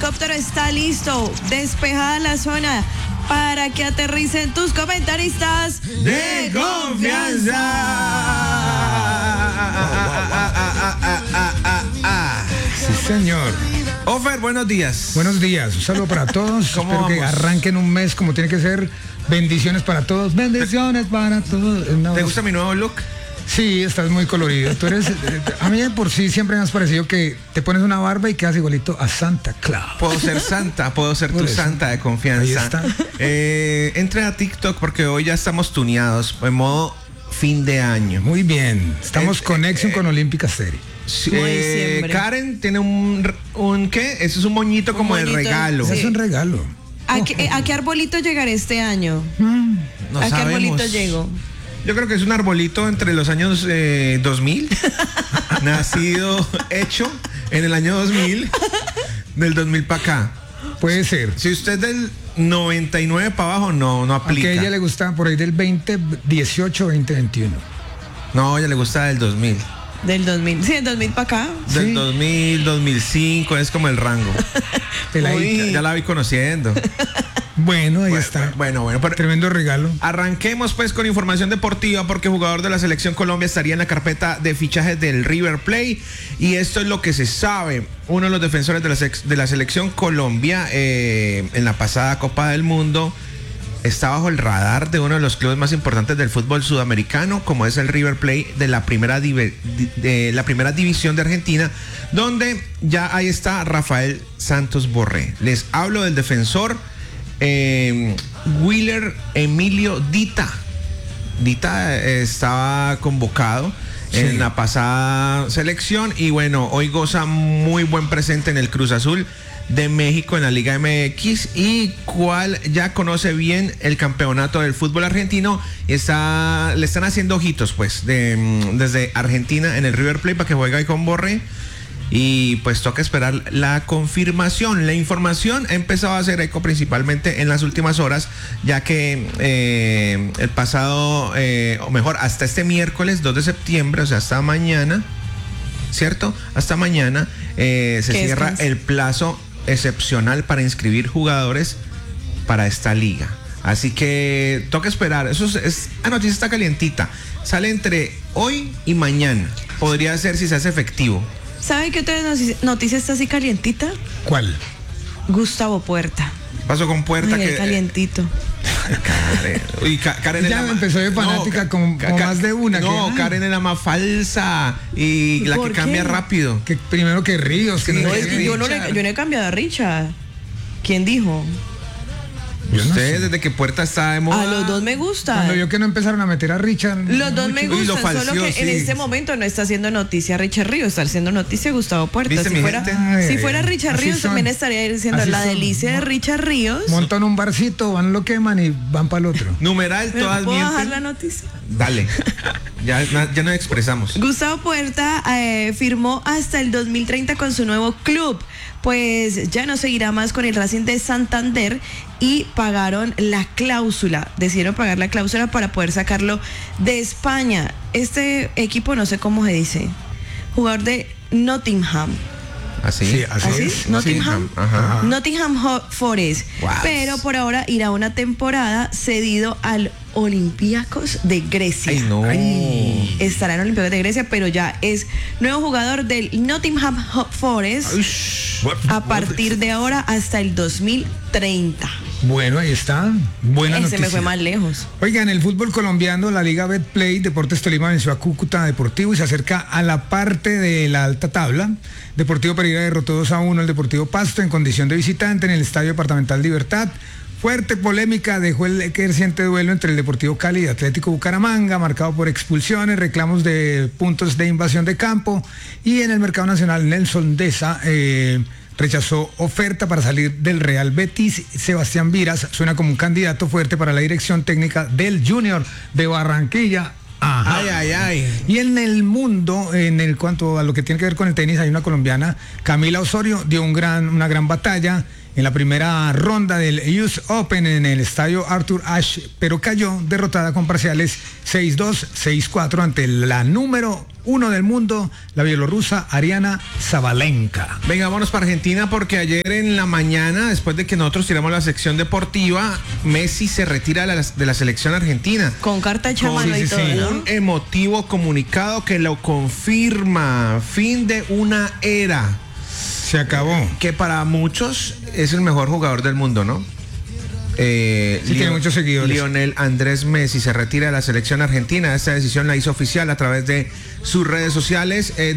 helicóptero está listo. Despejada la zona para que aterricen tus comentaristas de confianza. Sí, señor. Ofer, buenos días. Buenos días, un saludo para todos. ¿Cómo Espero vamos? que arranquen un mes como tiene que ser. Bendiciones para todos, bendiciones para todos. ¿Te gusta mi nuevo look? Sí, estás muy colorido. Tú eres, a mí de por sí siempre me has parecido que te pones una barba y quedas igualito a Santa Claus. Puedo ser santa, puedo ser tu santa de confianza. Ahí está. Entre a TikTok porque hoy ya estamos tuneados en modo fin de año. Muy bien, estamos conexión con Olímpica Stereo. Karen tiene un ¿qué? Eso es un moñito como de regalo. Sí. Es un regalo. ¿A qué arbolito llegaré este año? No ¿A qué sabemos. arbolito llego? Yo creo que es un arbolito entre los años 2000, nacido, hecho en el año 2000, del 2000 para acá. Puede ser. Si usted es del 99 para abajo, no aplica. Aunque a ella le gusta por ahí del 2018, 2021. No, a ella le gusta del 2000. Del 2000, sí, del 2000 para acá. Del Sí. 2000, 2005, es como el rango. Peladita. Ya la vi conociendo. Bueno, ahí está. Bueno, pero Tremendo regalo. arranquemos pues con información deportiva porque el jugador de la selección Colombia estaría en la carpeta de fichajes del River Plate y esto es lo que se sabe. Uno de los defensores de la selección Colombia en la pasada Copa del Mundo está bajo el radar de uno de los clubes más importantes del fútbol sudamericano, como es el River Plate de la primera división de Argentina, donde ya ahí está Rafael Santos Borré. Les hablo del defensor Willer Emilio Dita. Dita estaba convocado en la pasada selección y bueno, hoy goza muy buen presente en el Cruz Azul de México en la Liga MX y cual ya conoce bien el campeonato del fútbol argentino y le están haciendo ojitos pues desde Argentina en el River Plate para que juegue ahí con Borré. Y pues toca esperar la confirmación. La información ha empezado a hacer eco principalmente en las últimas horas, ya que el pasado, o mejor, hasta este miércoles 2 de septiembre, o sea, hasta mañana, ¿cierto? Hasta mañana se cierra el plazo excepcional para inscribir jugadores para esta liga. Así que toca esperar. La noticia está calientita. Sale entre hoy y mañana. Podría ser si se hace efectivo. ¿Sabe qué otra noticia está así calientita? ¿Cuál? Gustavo Puerta. Pasó con Puerta Ay, que calientito. Karen. Uy, Karen Ya me empezó de fanática con más de una. No, Karen es la más falsa y la que ¿Por cambia qué? rápido. Que primero que Ríos, que Sí, no No, sé es qué. que yo no he cambiado a Richard. ¿Quién dijo? Yo no Usted sé. desde que Puerta está de moda. A los dos me gustan. Cuando vio que no empezaron a meter a Richard. Los dos me Uy, lo gustan, falseó, solo que en sí. este momento no está haciendo noticia Richard Ríos, está haciendo noticia Gustavo Puerta. ¿Viste, Si mi fuera, gente? si fuera Richard Así Ríos son. también estaría diciendo Así la son. delicia de Richard Ríos. Montan un barcito, van, lo queman y van para el otro. Numeral, Pero todas ¿puedo bajar mienten. la noticia? Dale. Ya nos expresamos. Gustavo Puerta firmó hasta el 2030 con su nuevo club, pues ya no seguirá más con el Racing de Santander y pagaron la cláusula, decidieron pagar la cláusula para poder sacarlo de España. Este equipo no sé cómo se dice, jugador de Nottingham. Así. Sí, así ¿Así? es. Nottingham. Ajá. Nottingham Forest. Wow. Pero por ahora irá una temporada cedido al Olympiacos de Grecia. Ay, no. Estará en Olympiacos de Grecia, pero ya es nuevo jugador del Nottingham Forest a partir de ahora hasta el 2030. Bueno, ahí está. Buena Ese noticia. me fue más lejos. Oiga, en el fútbol colombiano, la Liga Betplay, Deportes Tolima venció a Cúcuta Deportivo y se acerca a la parte de la alta tabla. Deportivo Pereira derrotó 2-1 al Deportivo Pasto en condición de visitante en el Estadio Departamental Libertad. Fuerte polémica dejó el creciente duelo entre el Deportivo Cali y Atlético Bucaramanga, marcado por expulsiones, reclamos de puntos de invasión de campo. Y en el mercado nacional, Nelson Deza rechazó oferta para salir del Real Betis. Sebastián Viras suena como un candidato fuerte para la dirección técnica del Junior de Barranquilla. Ajá. Ay. Y en el mundo, cuanto a lo que tiene que ver con el tenis, hay una colombiana, Camila Osorio, dio una gran batalla en la primera ronda del US Open en el estadio Arthur Ashe, pero cayó derrotada con parciales 6-2, 6-4 ante la número 1 del mundo, la bielorrusa Ariana Sabalenka. Venga, vámonos para Argentina porque ayer en la mañana, después de que nosotros tiramos la sección deportiva, Messi se retira de la selección argentina. Con carta de chamano y todo, ¿no? Un emotivo comunicado que lo confirma. Fin de una era. Se acabó. Que para muchos es el mejor jugador del mundo, ¿no? Tiene muchos seguidores. Lionel Andrés Messi se retira de la selección argentina. Esta decisión la hizo oficial a través de sus redes sociales.